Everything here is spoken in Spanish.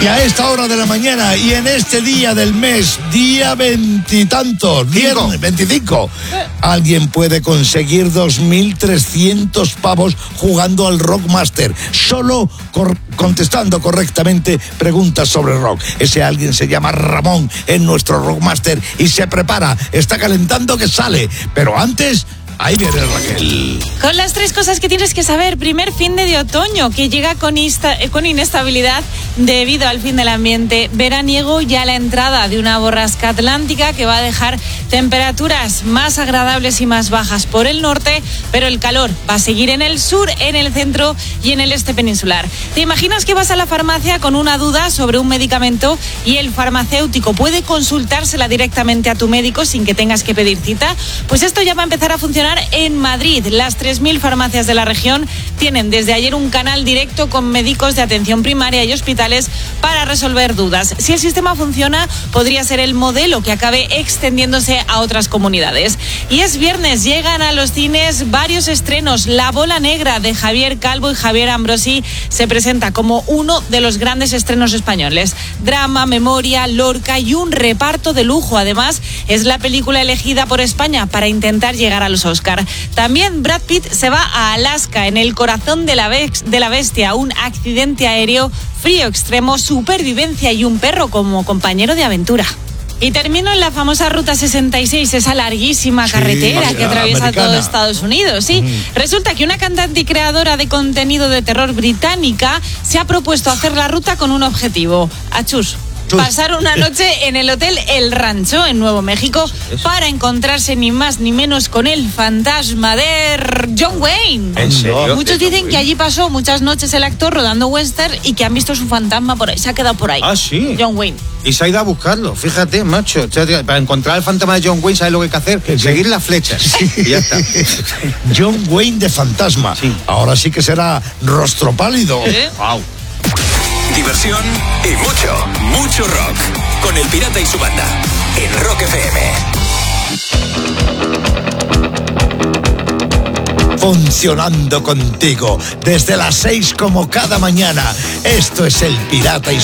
Y a esta hora de la mañana y en este día del mes, día veintitantos, viernes 25, alguien puede conseguir 2.300 pavos jugando al Rockmaster, solo contestando correctamente preguntas sobre rock. Ese alguien se llama Ramón en nuestro Rockmaster y se prepara, está calentando que sale, pero antes... Ahí viene Raquel. Con las 3 cosas que tienes que saber. Primer fin de otoño, que llega con inestabilidad debido al fin del ambiente veraniego y a la entrada de una borrasca atlántica que va a dejar temperaturas más agradables y más bajas por el norte, pero el calor va a seguir en el sur, en el centro y en el este peninsular. ¿Te imaginas que vas a la farmacia con una duda sobre un medicamento y el farmacéutico puede consultársela directamente a tu médico sin que tengas que pedir cita? Pues esto ya va a empezar a funcionar en Madrid. Las 3.000 farmacias de la región tienen desde ayer un canal directo con médicos de atención primaria y hospitales para resolver dudas. Si el sistema funciona, podría ser el modelo que acabe extendiéndose a otras comunidades. Y es viernes, llegan a los cines varios estrenos. La Bola Negra de Javier Calvo y Javier Ambrosi se presenta como uno de los grandes estrenos españoles. Drama, memoria, Lorca y un reparto de lujo. Además, es la película elegida por España para intentar llegar a los Oscar. También Brad Pitt se va a Alaska, en el corazón de la bestia, un accidente aéreo, frío extremo, supervivencia y un perro como compañero de aventura. Y termino en la famosa Ruta 66, esa larguísima carretera que atraviesa todo Estados Unidos. Sí, resulta que una cantante y creadora de contenido de terror británica se ha propuesto hacer la ruta con un objetivo. Achus. Pasar una noche en el Hotel El Rancho, en Nuevo México, para encontrarse ni más ni menos con el fantasma de John Wayne. ¿En serio? Muchos dicen que allí pasó muchas noches el actor rodando western y que han visto su fantasma por ahí, se ha quedado por ahí. Ah, sí. John Wayne. Y se ha ido a buscarlo, fíjate, macho. Para encontrar el fantasma de John Wayne, ¿sabes lo que hay que hacer? Seguir las flechas. Sí. Y ya está. John Wayne de fantasma. Sí. Ahora sí que será rostro pálido. Wow. Diversión y mucho rock. Con El Pirata y su banda. En Rock FM. Funcionando contigo desde las 6 como cada mañana. Esto es El Pirata y